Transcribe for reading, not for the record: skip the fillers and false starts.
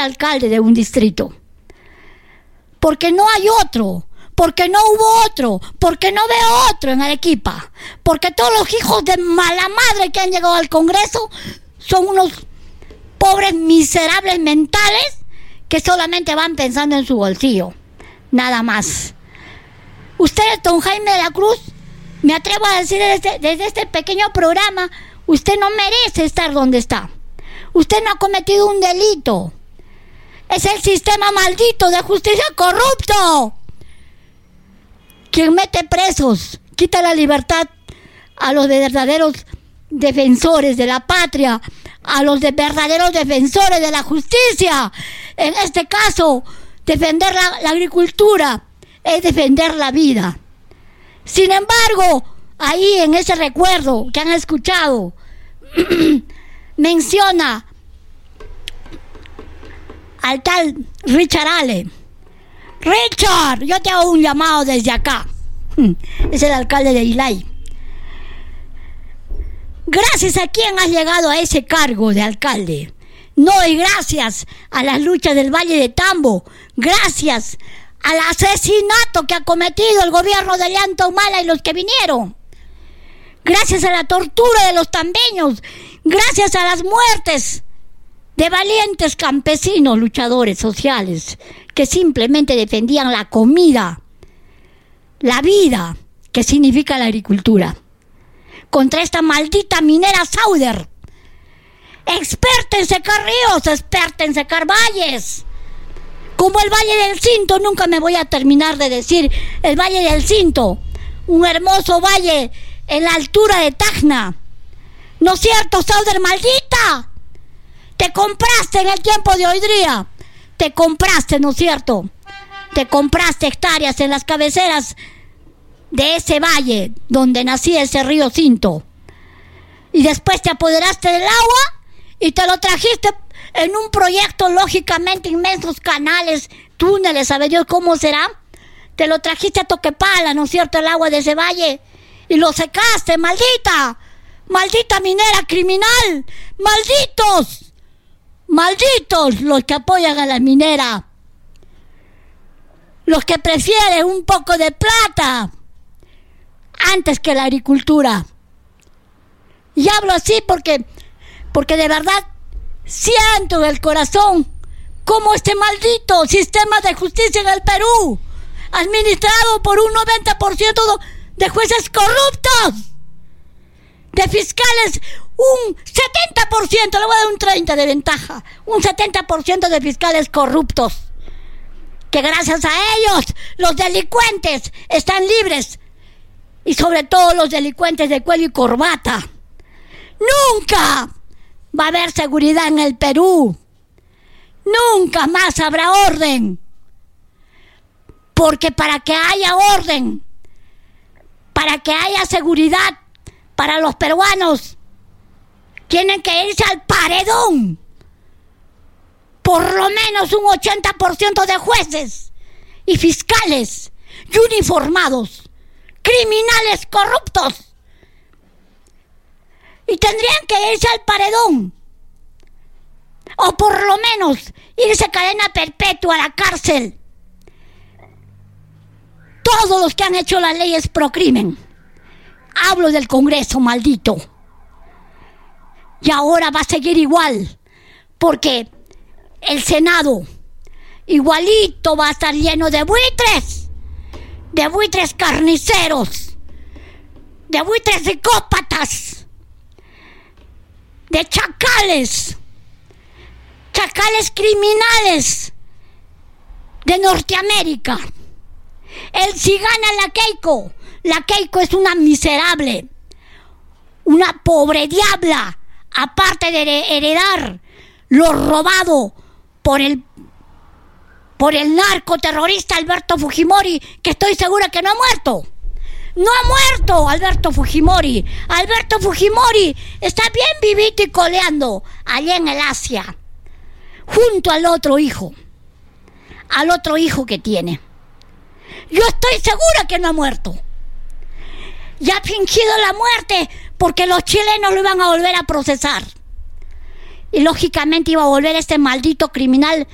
alcalde de un distrito. Porque no hay otro, porque no hubo otro, porque no veo otro en Arequipa, porque todos los hijos de mala madre que han llegado al Congreso son unos pobres miserables mentales que solamente van pensando en su bolsillo, nada más. Usted, don Jaime de la Cruz, me atrevo a decir desde este pequeño programa, usted no merece estar donde está. Usted no ha cometido un delito. Es el sistema maldito de justicia corrupto quien mete presos, quita la libertad a los verdaderos defensores de la patria, a los verdaderos defensores de la justicia. En este caso, defender la agricultura es defender la vida. Sin embargo, ahí en ese recuerdo que han escuchado, menciona al tal Richard Ale. Richard, yo te hago un llamado desde acá. Es el alcalde de Islay. Gracias a quién has llegado a ese cargo de alcalde. No, y gracias a las luchas del Valle de Tambo, gracias al asesinato que ha cometido el gobierno de Ollanta Humala y los que vinieron, gracias a la tortura de los tambeños, gracias a las muertes de valientes campesinos luchadores sociales que simplemente defendían la comida, la vida que significa la agricultura, contra esta maldita minera Sauder, experta en secar ríos, experta en secar valles, como el Valle del Cinto. Nunca me voy a terminar de decir el Valle del Cinto, un hermoso valle en la altura de Tacna. ¿No es cierto, Sauder maldita? Te compraste en el tiempo de Hoydría, te compraste, ¿no es cierto? Te compraste hectáreas en las cabeceras de ese valle donde nacía ese río Cinto. Y después te apoderaste del agua y te lo trajiste en un proyecto, lógicamente, inmensos canales, túneles, sabe Dios cómo será. Te lo trajiste a Toquepala, ¿no es cierto?, el agua de ese valle, y lo secaste, maldita, maldita minera criminal, malditos, malditos los que apoyan a la minera, los que prefieren un poco de plata antes que la agricultura. Y hablo así porque de verdad siento en el corazón cómo este maldito sistema de justicia en el Perú, administrado por un 90% de jueces corruptos, de fiscales, un 70%, le voy a dar un 30% de ventaja, un 70% de fiscales corruptos, que gracias a ellos los delincuentes están libres, y sobre todo los delincuentes de cuello y corbata. Nunca va a haber seguridad en el Perú, nunca más habrá orden, porque para que haya orden, para que haya seguridad para los peruanos, tienen que irse al paredón por lo menos un 80% de jueces y fiscales y uniformados, criminales corruptos, y tendrían que irse al paredón, o por lo menos irse a cadena perpetua a la cárcel todos los que han hecho las leyes pro crimen. Hablo del Congreso maldito. Y ahora va a seguir igual, porque el Senado igualito va a estar lleno de buitres carniceros, de buitres psicópatas, de chacales criminales de Norteamérica. Si gana la Keiko es una miserable, una pobre diabla, aparte de heredar lo robado por el narcoterrorista Alberto Fujimori, que estoy segura que no ha muerto. No ha muerto Alberto Fujimori. Alberto Fujimori está bien vivito y coleando allá en el Asia, junto al otro hijo que tiene. Yo estoy segura que no ha muerto. Y ha fingido la muerte porque los chilenos lo iban a volver a procesar. Y lógicamente iba a volver este maldito criminal